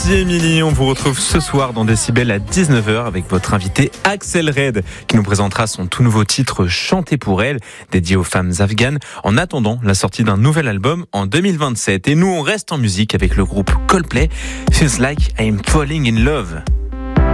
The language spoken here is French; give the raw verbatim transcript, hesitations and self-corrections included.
Merci Émilie, on vous retrouve ce soir dans Décibel à dix-neuf heures avec votre invité Axel Red qui nous présentera son tout nouveau titre Chanter pour elle, dédié aux femmes afghanes, en attendant la sortie d'un nouvel album en deux mille vingt-sept. Et nous on reste en musique avec le groupe Coldplay, Feels Like I'm Falling in Love.